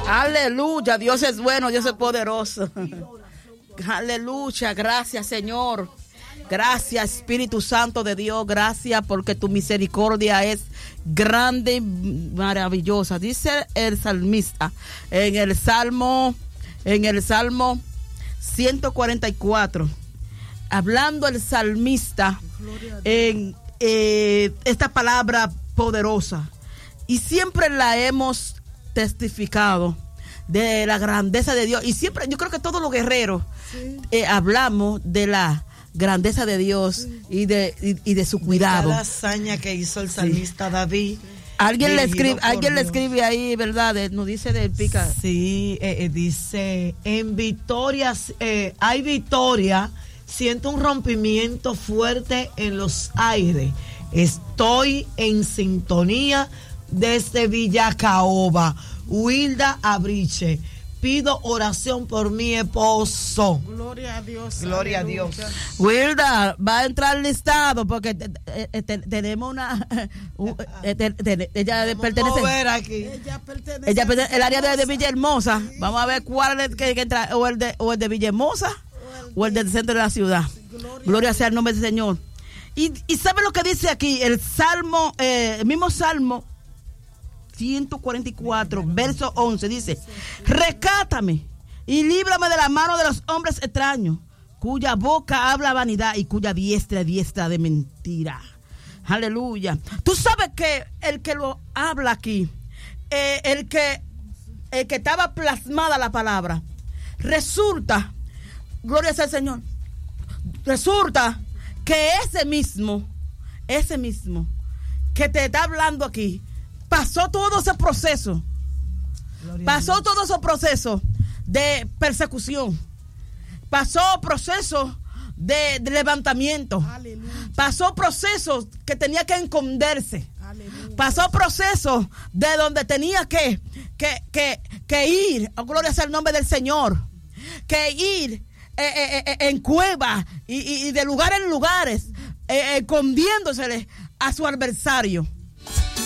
Aleluya, Dios es bueno, Dios es poderoso. Aleluya, gracias Señor. Gracias Espíritu Santo de Dios, gracias porque tu misericordia es grande y maravillosa. Dice el salmista en el Salmo 144, hablando el salmista en esta palabra poderosa, y siempre la hemos testificado de la grandeza de Dios, y siempre yo creo que todos los guerreros hablamos de la grandeza de Dios y de su cuidado. Cada hazaña que hizo el salmista David. Alguien le escribe ahí, ¿verdad? Nos dice del pica. Sí, dice, en victorias, hay victoria, siento un rompimiento fuerte en los aires. Estoy en sintonía desde Villacaoba. Wilda Abriche. Pido oración por mi esposo. Gloria a Dios. Gloria a Dios. Wilda, va a entrar listado porque tenemos una... ella pertenece... Aquí. Ella pertenece el área de Villahermosa. Vamos a ver cuál es el que entra, o el de Villahermosa o el del centro de la ciudad. Gloria sea el nombre del Señor. Y ¿sabe lo que dice aquí? El Salmo, el mismo Salmo 144, verso 11, dice: rescátame y líbrame de la mano de los hombres extraños, cuya boca habla vanidad y cuya diestra de mentira. Aleluya. Tú sabes que el que lo habla aquí, el que estaba plasmada la palabra, resulta, gloria sea al Señor, resulta que ese mismo que te está hablando aquí, pasó todo ese proceso de persecución, pasó proceso de levantamiento, aleluya, pasó procesos que tenía que esconderse, aleluya, pasó procesos de donde tenía que ir, oh, gloria sea el nombre del Señor, que ir en cuevas y de lugar en lugares, escondiéndosele a su adversario.